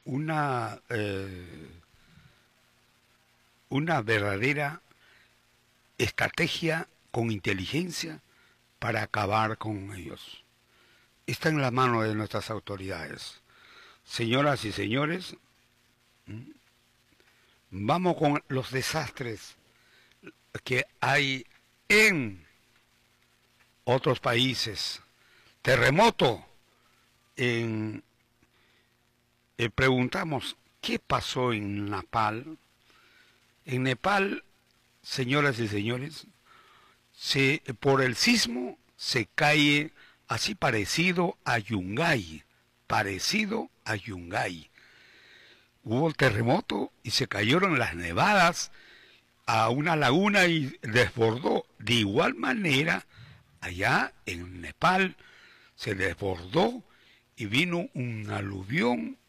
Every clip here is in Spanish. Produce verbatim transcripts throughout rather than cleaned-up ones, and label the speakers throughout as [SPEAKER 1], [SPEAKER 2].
[SPEAKER 1] una, eh, una verdadera estrategia con inteligencia para acabar con ellos. Está en la mano de nuestras autoridades. Señoras y señores, vamos con los desastres que hay en otros países. Terremoto. En, eh, preguntamos, ¿qué pasó en Nepal? En Nepal, señoras y señores, se, por el sismo se cae así parecido a Yungay, parecido a Yungay. Hubo el terremoto y se cayeron las nevadas a una laguna y desbordó. De igual manera, allá en Nepal se desbordó y vino un aluvión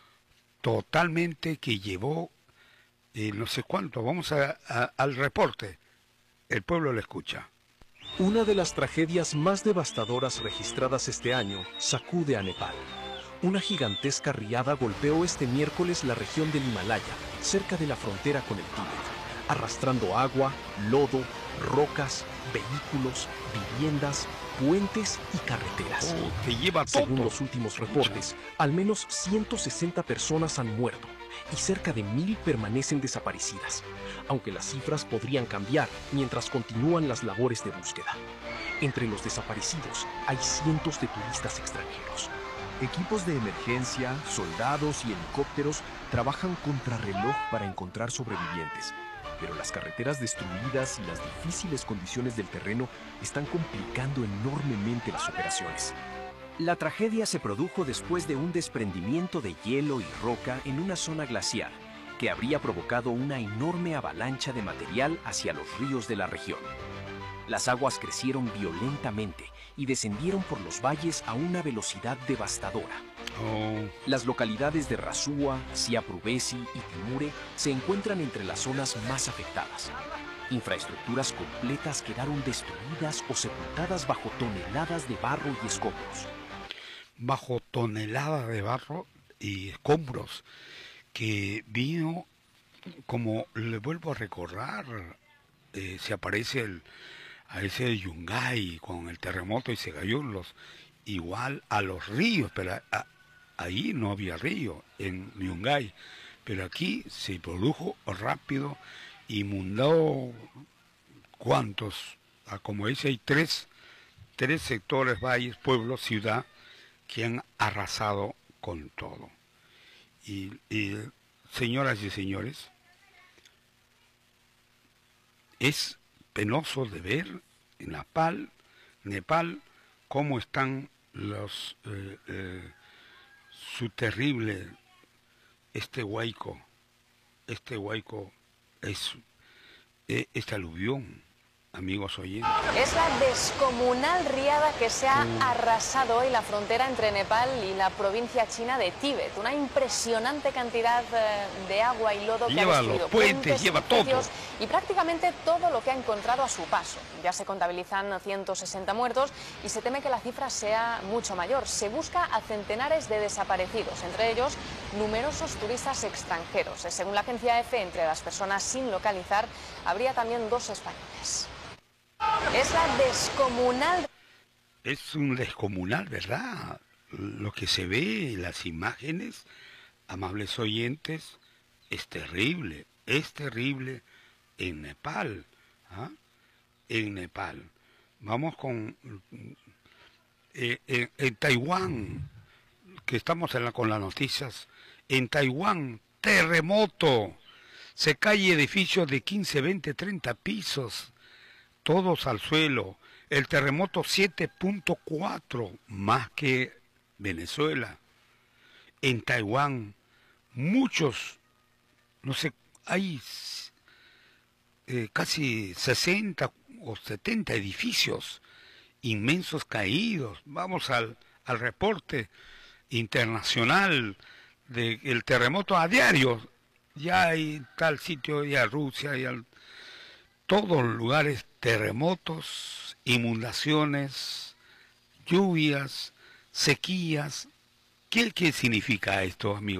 [SPEAKER 1] totalmente que llevó eh, no sé cuánto. Vamos a, a, al reporte. El pueblo lo escucha.
[SPEAKER 2] Una de las tragedias más devastadoras registradas este año sacude a Nepal. Una gigantesca riada golpeó este miércoles la región del Himalaya, cerca de la frontera con el Tíbet, arrastrando agua, lodo, rocas, vehículos, viviendas, puentes y carreteras.
[SPEAKER 1] Oh, que lleva
[SPEAKER 2] Según
[SPEAKER 1] todo.
[SPEAKER 2] los últimos reportes, al menos ciento sesenta personas han muerto y cerca de mil permanecen desaparecidas, aunque las cifras podrían cambiar mientras continúan las labores de búsqueda. Entre los desaparecidos hay cientos de turistas extranjeros.
[SPEAKER 3] Equipos de emergencia, soldados y helicópteros trabajan contrarreloj para encontrar sobrevivientes, pero las carreteras destruidas y las difíciles condiciones del terreno están complicando enormemente las operaciones.
[SPEAKER 4] La tragedia se produjo después de un desprendimiento de hielo y roca en una zona glaciar, que habría provocado una enorme avalancha de material hacia los ríos de la región. Las aguas crecieron violentamente y descendieron por los valles a una velocidad devastadora.
[SPEAKER 1] Oh.
[SPEAKER 4] Las localidades de Rasua, Siaprubesi y Timure se encuentran entre las zonas más afectadas. Infraestructuras completas quedaron destruidas o sepultadas bajo toneladas de barro y escombros.
[SPEAKER 1] Bajo toneladas de barro y escombros, que vino, como le vuelvo a recordar, eh, se aparece el, a ese Yungay con el terremoto y se cayó los, igual a los ríos, pero a, a, ahí no había río, en Yungay, pero aquí se produjo rápido, inundó, ¿cuántos? Ah, como dice, hay tres, tres sectores, valles, pueblos, ciudad, que han arrasado con todo. Y, y señoras y señores, es penoso de ver en Nepal, Nepal, cómo están los, eh, eh, su terrible, este huaico, este huaico es, eh, este aluvión, amigos oyentes.
[SPEAKER 5] Es la descomunal riada que se ha
[SPEAKER 1] Uh.
[SPEAKER 5] arrasado hoy la frontera entre Nepal y la provincia china de Tíbet. Una impresionante cantidad eh, de agua y lodo que
[SPEAKER 1] Lleva
[SPEAKER 5] ha destruido
[SPEAKER 1] los puentes, lleva todo.
[SPEAKER 5] edificios y prácticamente todo lo que ha encontrado a su paso. Ya se contabilizan ciento sesenta muertos y se teme que la cifra sea mucho mayor. Se busca a centenares de desaparecidos, entre ellos numerosos turistas extranjeros. Según la agencia EFE, entre las personas sin localizar habría también dos españoles. Es la descomunal.
[SPEAKER 1] Es un descomunal, ¿verdad? Lo que se ve en las imágenes, amables oyentes, es terrible, es terrible en Nepal, ¿ah? En Nepal. Vamos con... Eh, en, en Taiwán, que estamos en la, con las noticias, en Taiwán, terremoto, se cae edificios de quince, veinte, treinta pisos, todos al suelo. El terremoto siete punto cuatro, más que Venezuela. En Taiwán, muchos, no sé, hay eh, casi sesenta o setenta edificios inmensos caídos. Vamos al, al reporte internacional del terremoto a diario. Ya hay tal sitio, ya Rusia, ya todos los lugares, terremotos, inundaciones, lluvias, sequías. ¿Qué, qué significa esto, amigos?